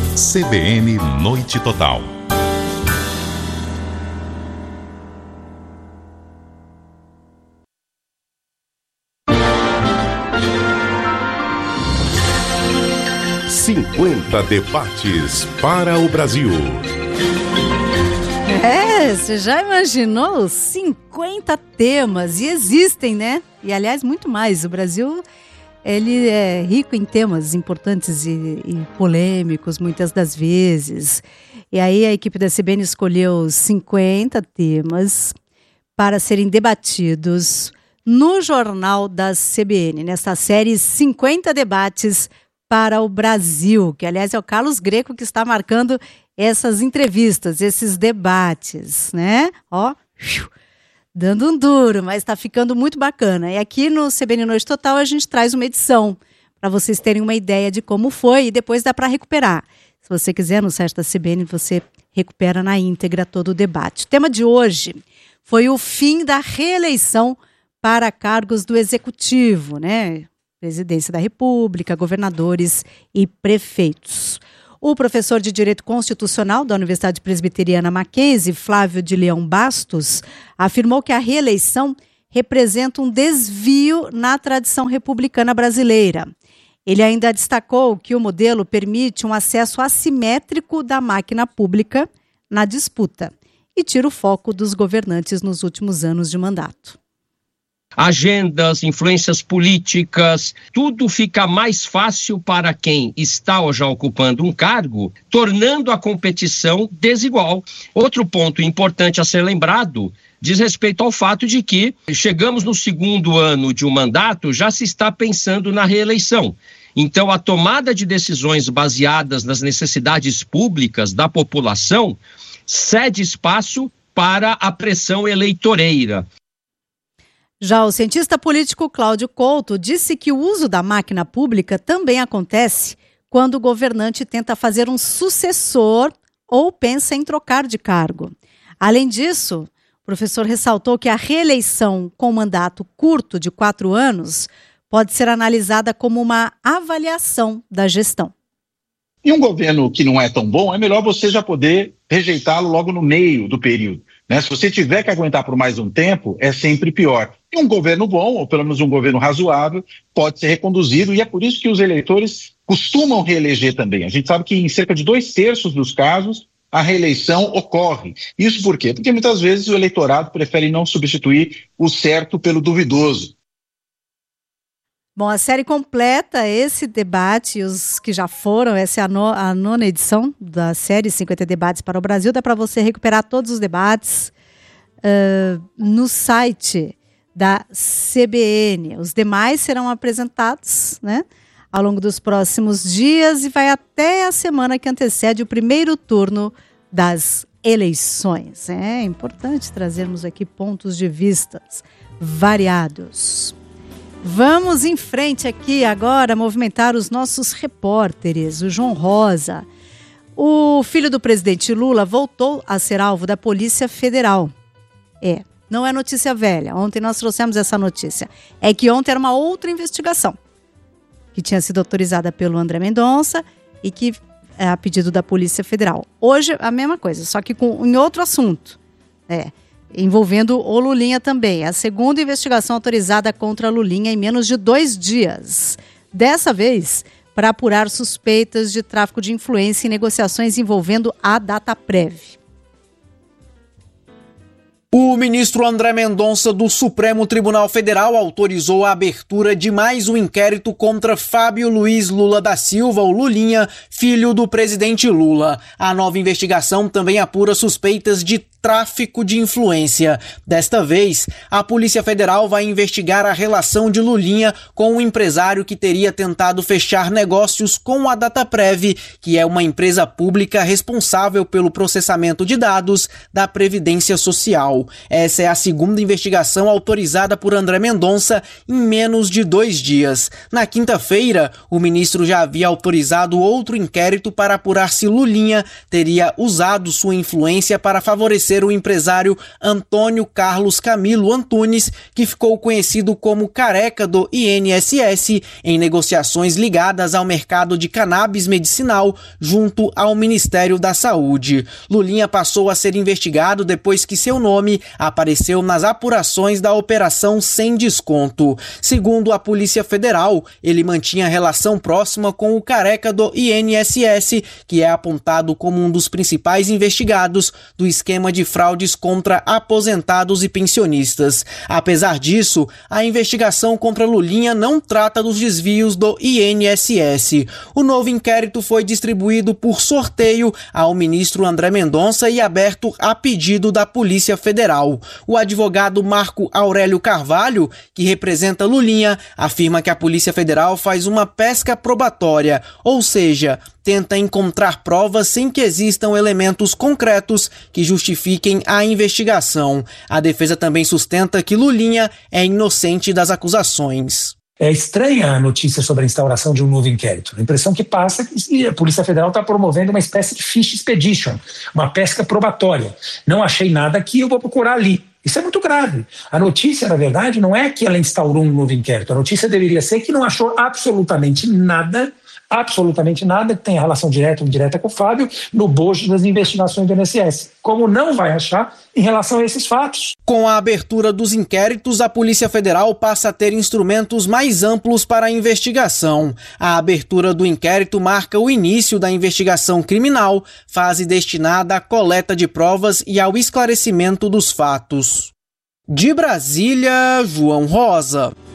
CBN Noite Total. "50 debates para o Brasil". Você já imaginou 50 temas? E existem, né? E, aliás, muito mais. O Brasil, ele é rico em temas importantes e polêmicos, muitas das vezes. E aí a equipe da CBN escolheu 50 temas para serem debatidos no Jornal da CBN, nessa série 50 debates para o Brasil, que, aliás, é o Carlos Greco que está marcando essas entrevistas, esses debates, né? Ó, dando um duro, mas está ficando muito bacana. E aqui no CBN Noite Total a gente traz uma edição para vocês terem uma ideia de como foi e depois dá para recuperar. Se você quiser, no site da CBN você recupera na íntegra todo o debate. O tema de hoje foi o fim da reeleição para cargos do Executivo, né? Presidência da República, governadores e prefeitos. O professor de Direito Constitucional da Universidade Presbiteriana Mackenzie, Flávio de Leão Bastos, afirmou que a reeleição representa um desvio na tradição republicana brasileira. Ele ainda destacou que o modelo permite um acesso assimétrico da máquina pública na disputa e tira o foco dos governantes nos últimos anos de mandato. Agendas, influências políticas, tudo fica mais fácil para quem está ou já ocupando um cargo, tornando a competição desigual. Outro ponto importante a ser lembrado diz respeito ao fato de que chegamos no segundo ano de um mandato, já se está pensando na reeleição. Então, a tomada de decisões baseadas nas necessidades públicas da população cede espaço para a pressão eleitoreira. Já o cientista político Cláudio Couto disse que o uso da máquina pública também acontece quando o governante tenta fazer um sucessor ou pensa em trocar de cargo. Além disso, o professor ressaltou que a reeleição com mandato curto de 4 anos pode ser analisada como uma avaliação da gestão. E um governo que não é tão bom, é melhor você já poder rejeitá-lo logo no meio do período, né? Se você tiver que aguentar por mais um tempo, é sempre pior. E um governo bom, ou pelo menos um governo razoável, pode ser reconduzido, e é por isso que os eleitores costumam reeleger também. A gente sabe que em cerca de 2/3 dos casos, a reeleição ocorre. Isso por quê? Porque muitas vezes o eleitorado prefere não substituir o certo pelo duvidoso. Bom, a série completa esse debate, os que já foram, essa é a nona edição da série 50 Debates para o Brasil. Dá para você recuperar todos os debates no site da CBN. Os demais serão apresentados, né, ao longo dos próximos dias e vai até a semana que antecede o primeiro turno das eleições. É importante trazermos aqui pontos de vista variados. Vamos em frente aqui agora, movimentar os nossos repórteres. O João Rosa, o filho do presidente Lula, voltou a ser alvo da Polícia Federal. Não é notícia velha. Ontem nós trouxemos essa notícia. É que ontem era uma outra investigação que tinha sido autorizada pelo André Mendonça e que é a pedido da Polícia Federal. Hoje a mesma coisa, só que em outro assunto. Envolvendo o Lulinha também. A segunda investigação autorizada contra Lulinha em menos de 2 dias. Dessa vez, para apurar suspeitas de tráfico de influência em negociações envolvendo a Dataprev. O ministro André Mendonça do Supremo Tribunal Federal autorizou a abertura de mais um inquérito contra Fábio Luiz Lula da Silva, o Lulinha, filho do presidente Lula. A nova investigação também apura suspeitas de tráfico de influência. Desta vez, a Polícia Federal vai investigar a relação de Lulinha com um empresário que teria tentado fechar negócios com a Dataprev, que é uma empresa pública responsável pelo processamento de dados da Previdência Social. Federal. Essa é a segunda investigação autorizada por André Mendonça em menos de 2 dias. Na quinta-feira, o ministro já havia autorizado outro inquérito para apurar se Lulinha teria usado sua influência para favorecer o empresário Antônio Carlos Camilo Antunes, que ficou conhecido como Careca do INSS, em negociações ligadas ao mercado de cannabis medicinal junto ao Ministério da Saúde. Lulinha passou a ser investigado depois que seu nome apareceu nas apurações da Operação Sem Desconto. Segundo a Polícia Federal, ele mantinha relação próxima com o Careca do INSS, que é apontado como um dos principais investigados do esquema de fraudes contra aposentados e pensionistas. Apesar disso, a investigação contra Lulinha não trata dos desvios do INSS. O novo inquérito foi distribuído por sorteio ao ministro André Mendonça e aberto a pedido da Polícia Federal. O advogado Marco Aurélio Carvalho, que representa Lulinha, afirma que a Polícia Federal faz uma pesca probatória, ou seja, tenta encontrar provas sem que existam elementos concretos que justifiquem a investigação. A defesa também sustenta que Lulinha é inocente das acusações. É estranha a notícia sobre a instauração de um novo inquérito. A impressão que passa é que a Polícia Federal está promovendo uma espécie de fish expedition, uma pesca probatória. Não achei nada aqui, eu vou procurar ali. Isso é muito grave. A notícia, na verdade, não é que ela instaurou um novo inquérito. A notícia deveria ser que não achou absolutamente nada que tenha relação direta ou indireta com o Fábio no bojo das investigações do INSS, como não vai achar em relação a esses fatos. Com a abertura dos inquéritos, a Polícia Federal passa a ter instrumentos mais amplos para a investigação. A abertura do inquérito marca o início da investigação criminal, fase destinada à coleta de provas e ao esclarecimento dos fatos. De Brasília, João Rosa.